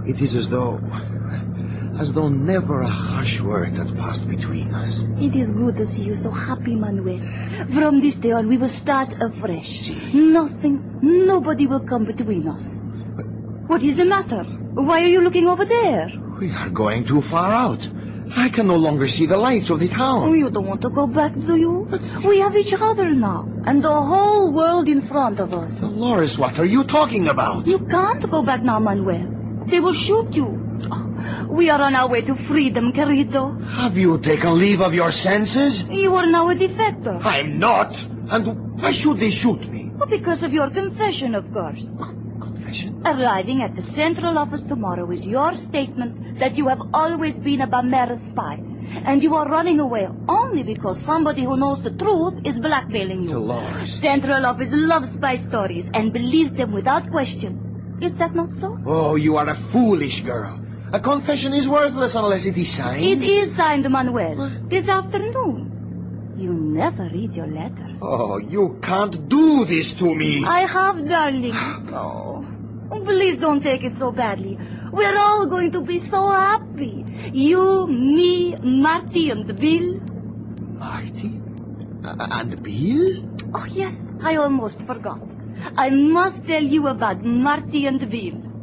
It is as though never a harsh word had passed between us. It is good to see you so happy, Manuel. From this day on, we will start afresh. Nobody will come between us. What is the matter? Why are you looking over there? We are going too far out. I can no longer see the lights of the town. You don't want to go back, do you? We have each other now, and the whole world in front of us. Dolores, what are you talking about? You can't go back now, Manuel. They will shoot you. We are on our way to freedom, querido. Have you taken leave of your senses? You are now a defector. I'm not. And why should they shoot me? Because of your confession, of course. Confession? Arriving at the central office tomorrow is your statement that you have always been a Bamera spy. And you are running away only because somebody who knows the truth is blackmailing you. Dolores. Central office loves spy stories and believes them without question. Is that not so? Oh, you are a foolish girl. A confession is worthless unless it is signed. It is signed, Manuel. This afternoon. You never read your letter. Oh, you can't do this to me. I have, darling. Oh, please don't take it so badly. We're all going to be so happy. You, me, Marty, and Bill. Marty? And Bill? Oh, yes, I almost forgot. I must tell you about Marty and Bill.